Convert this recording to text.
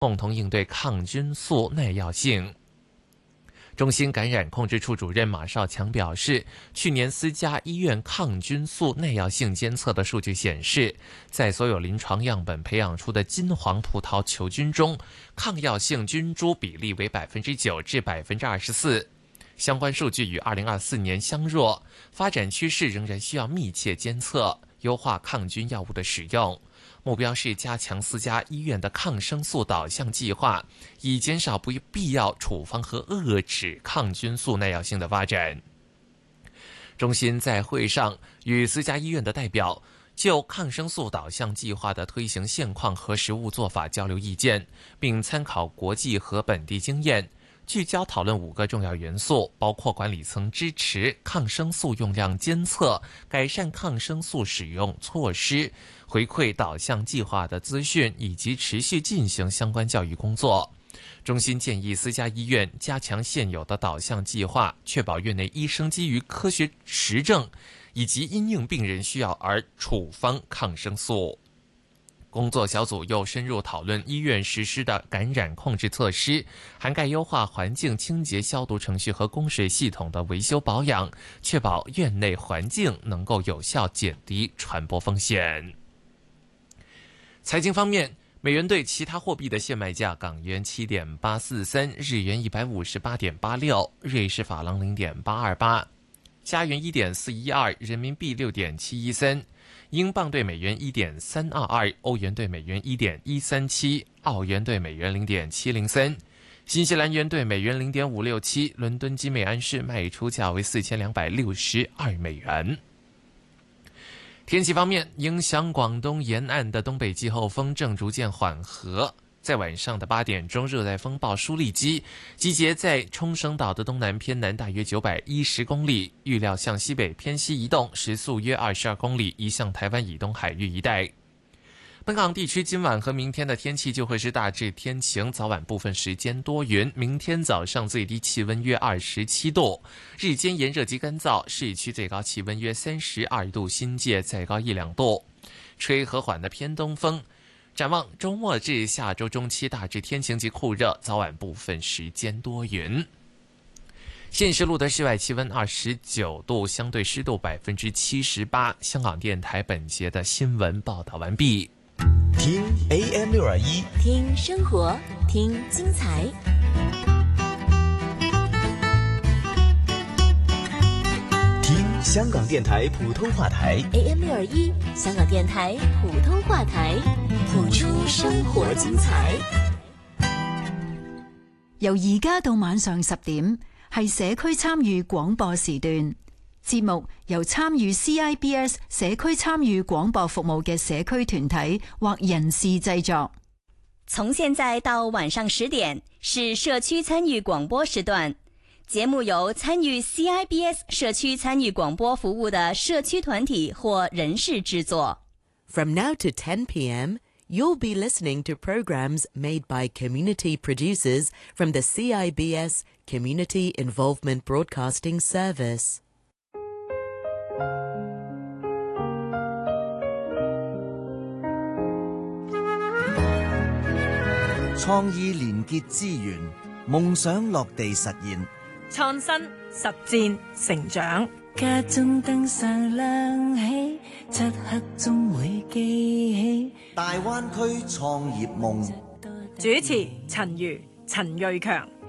共同应对抗菌素耐药性。中心感染控制处主任马少强表示，去年私家医院抗菌素耐药性监测的数据显示，在所有临床样本培养出的金黄葡萄球菌中，抗药性菌株比例为9%至24%。相关数据与2024年相若，发展趋势仍然需要密切监测，优化抗菌药物的使用。目标是加强私家医院的抗生素导向计划，以减少不必要处方和遏制抗菌素耐药性的发展。中心在会上与私家医院的代表就抗生素导向计划的推行现况和实务做法交流意见，并参考国际和本地经验，聚焦讨论5个重要元素，包括管理层支持抗生素用量监测、改善抗生素使用措施、回馈导向计划的资讯，以及持续进行相关教育工作。中心建议私家医院加强现有的导向计划，确保院内医生基于科学实证以及因应病人需要而处方抗生素。工作小组又深入讨论医院实施的感染控制措施，涵盖优化环境清洁消毒程序和供水系统的维修保养，确保院内环境能够有效减低传播风险。财经方面，美元对其他货币的现卖价：港元7.843，日元158.86，瑞士法郎0.828，加元1.412，人民币6.713。英镑对美元1.322，欧元对美元1.137，澳元对美元0.703，新西兰元对美元0.567，伦敦金每安士卖出价为4262美元。天气方面，影响广东沿岸的东北季候风正逐渐缓和。在晚上的8点钟，热带风暴舒力基集结在冲绳岛的东南偏南大约910公里，预料向西北偏西移动，时速约22公里，移向台湾以东海域一带。本港地区今晚和明天的天气就会是大致天晴，早晚部分时间多云。明天早上最低气温约27度，日间炎热及干燥，市区最高气温约32度，新界再高1-2度，吹和缓的偏东风。展望周末至下周中期，大致天晴及酷热，早晚部分时间多云。现时录的室外气温29度，相对湿度78%。香港电台本节的新闻报道完毕。 听 AM621， 听生活，听精彩。 听香港电台普通话台 AM621，香港電台普通話台，譜出生活精彩。 由而家到晚上10點，係社區參與廣播時段。節目由參與 CIBS 社區參與廣播服務嘅社區團體或人士製作。 從現在到晚上10點是社區參與廣播時段。節目由參與 CIBS 社區參與廣播服務的社區團體或人士製作。 From now to 10 p.m., you'll be listening to programs made by community producers from the CIBS Community Involvement Broadcasting Service. 創意連結資源，夢想落地實現。 創新、實踐、成長。 家中燈上亮起，漆黑中會記起大灣區創業夢。 主持陳如、陳瑞強。